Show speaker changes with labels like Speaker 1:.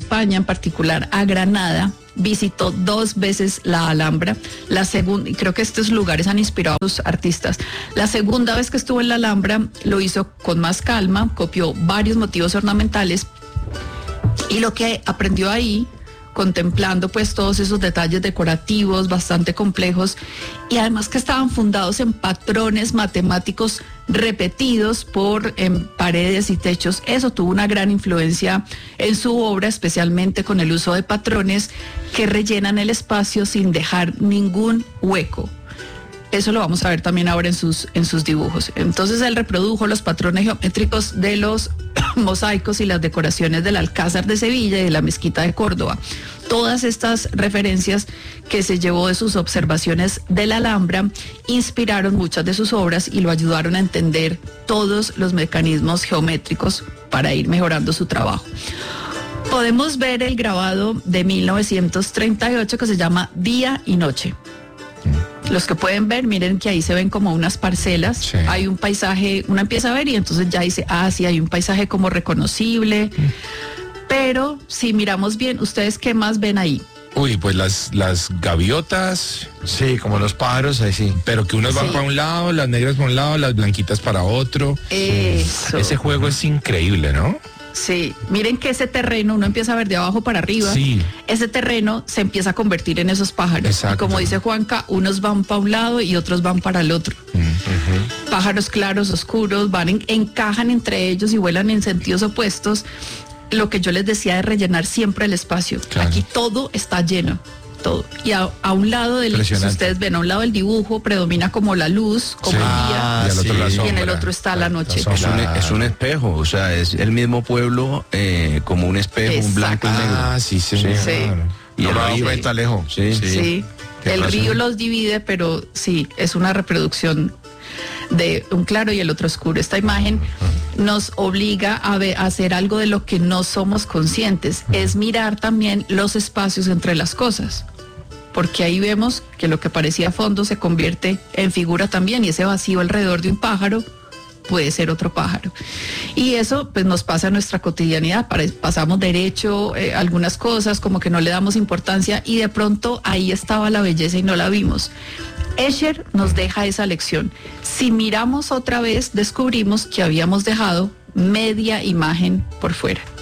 Speaker 1: España, en particular a Granada. Visitó 2 veces la Alhambra. La segunda, y creo que estos lugares han inspirado a los artistas. La segunda vez que estuvo en la Alhambra lo hizo con más calma, copió varios motivos ornamentales y lo que aprendió ahí, contemplando pues todos esos detalles decorativos bastante complejos y además que estaban fundados en patrones matemáticos repetidos en paredes y techos. Eso tuvo una gran influencia en su obra, especialmente con el uso de patrones que rellenan el espacio sin dejar ningún hueco. Eso lo vamos a ver también ahora en sus dibujos. Entonces él reprodujo los patrones geométricos de los mosaicos y las decoraciones del Alcázar de Sevilla y de la Mezquita de Córdoba. Todas estas referencias que se llevó de sus observaciones de la Alhambra inspiraron muchas de sus obras y lo ayudaron a entender todos los mecanismos geométricos para ir mejorando su trabajo. Podemos ver el grabado de 1938 que se llama Día y Noche. Los que pueden ver, miren que ahí se ven como unas parcelas, sí. Hay un paisaje, uno empieza a ver y entonces ya dice, sí, hay un paisaje como reconocible, pero si miramos bien, ¿ustedes qué más ven ahí?
Speaker 2: Uy, pues las gaviotas.
Speaker 3: Sí, como los pájaros, ahí sí.
Speaker 2: Pero que unas van para un lado, las negras para un lado, las blanquitas para otro.
Speaker 1: Eso.
Speaker 2: Ese juego es increíble, ¿no?
Speaker 1: Sí, miren que ese terreno, uno empieza a ver de abajo para arriba,
Speaker 2: sí.
Speaker 1: Ese terreno se empieza a convertir en esos pájaros.
Speaker 2: Exacto.
Speaker 1: Y como dice Juanca, unos van para un lado y otros van para el otro.
Speaker 2: Uh-huh.
Speaker 1: Pájaros claros, oscuros, encajan entre ellos y vuelan en sentidos opuestos. Lo que yo les decía de rellenar siempre el espacio. Claro. Aquí todo está lleno. Todo. Y a un lado del, si ustedes ven, a un lado del dibujo predomina como la luz, como el día,
Speaker 2: y, al otro la sombra,
Speaker 1: y en el otro está la noche.
Speaker 3: Es un espejo, o sea, es el mismo pueblo como un espejo, exacto. Un blanco y negro.
Speaker 2: Sí.
Speaker 3: Y
Speaker 2: no,
Speaker 3: el río
Speaker 2: está lejos.
Speaker 1: Sí. El río los divide, pero sí, es una reproducción de un claro y el otro oscuro. Esta imagen nos obliga a hacer algo de lo que no somos conscientes, es mirar también los espacios entre las cosas, porque ahí vemos que lo que parecía fondo se convierte en figura también, y ese vacío alrededor de un pájaro puede ser otro pájaro. Y eso pues nos pasa en nuestra cotidianidad, pasamos derecho algunas cosas, como que no le damos importancia, y de pronto ahí estaba la belleza y no la vimos. Escher nos deja esa lección. Si miramos otra vez, descubrimos que habíamos dejado media imagen por fuera.